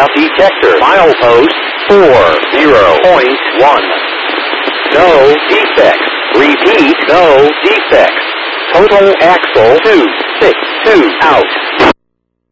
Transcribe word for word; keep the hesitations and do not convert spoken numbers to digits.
aircraft detector. Milepost four zero point one. No defects. Repeat, no defects. Total axle two six two out.